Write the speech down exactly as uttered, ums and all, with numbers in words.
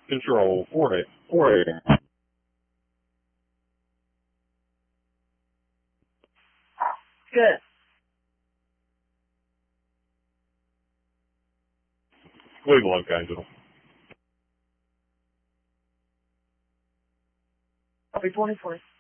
Control four eight four eight. Good. Cleveland, Angelo. Copy twenty-four.